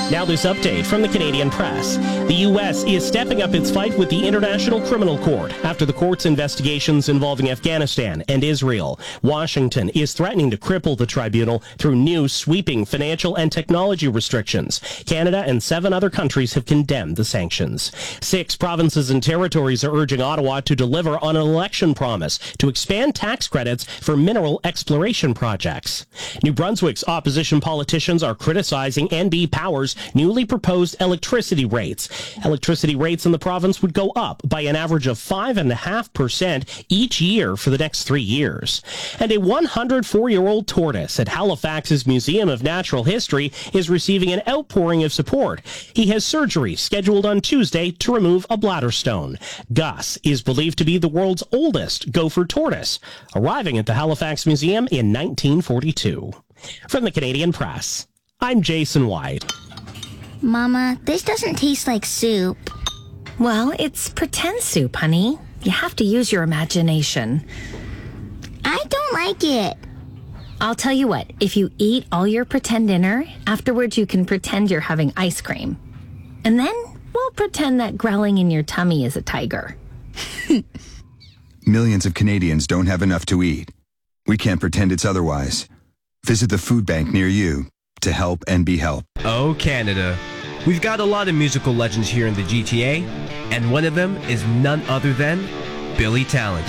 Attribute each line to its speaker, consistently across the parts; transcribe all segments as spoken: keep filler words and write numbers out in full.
Speaker 1: Now this update from the Canadian Press. The U S is stepping up its fight with the International Criminal Court after the court's investigations involving Afghanistan and Israel. Washington is threatening to cripple the tribunal through new sweeping financial and technology restrictions. Canada and seven other countries have condemned the sanctions. Six provinces and territories are urging Ottawa to deliver on an election promise to expand tax credits for mineral exploration projects. New Brunswick's opposition politicians are criticizing N B Power's newly proposed electricity rates. Electricity rates in the province would go up by an average of five point five percent each year for the next three years. And a one hundred four-year-old tortoise at Halifax's Museum of Natural History is receiving an outpouring of support. He has surgery scheduled on Tuesday to remove a bladder stone. Gus is believed to be the world's oldest gopher tortoise, arriving at the Halifax Museum in nineteen forty-two. From the Canadian Press, I'm Jason White.
Speaker 2: Mama, this doesn't taste like soup.
Speaker 3: Well, it's pretend soup, honey. You have to use your imagination.
Speaker 2: I don't like it.
Speaker 3: I'll tell you what, if you eat all your pretend dinner, afterwards you can pretend you're having ice cream. And then we'll pretend that growling in your tummy is a tiger.
Speaker 4: Millions of Canadians don't have enough to eat. We can't pretend it's otherwise. Visit the food bank near you to help and be helped.
Speaker 5: Oh, Canada. We've got a lot of musical legends here in the G T A, and one of them is none other than Billy Talent.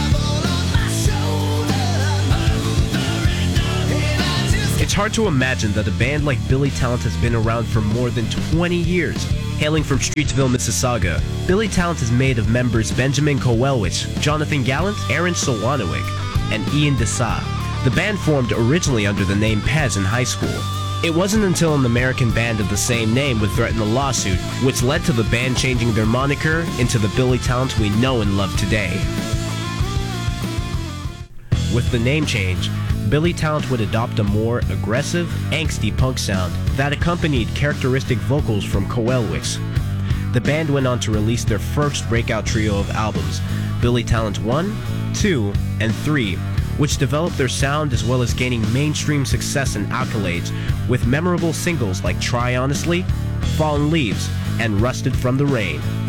Speaker 5: It's hard to imagine that a band like Billy Talent has been around for more than twenty years. Hailing from Streetsville, Mississauga, Billy Talent is made of members Benjamin Kowalwich, Jonathan Gallant, Aaron Solwanowicz, and Ian Dessa. The band formed originally under the name Pez in high school. It wasn't until an American band of the same name would threaten a lawsuit, which led to the band changing their moniker into the Billy Talent we know and love today. With the name change, Billy Talent would adopt a more aggressive, angsty punk sound that accompanied characteristic vocals from Kowalwich. The band went on to release their first breakout trio of albums, Billy Talent one, two, and three, which developed their sound as well as gaining mainstream success and accolades with memorable singles like Try Honestly, Fallen Leaves, and Rusted from the Rain.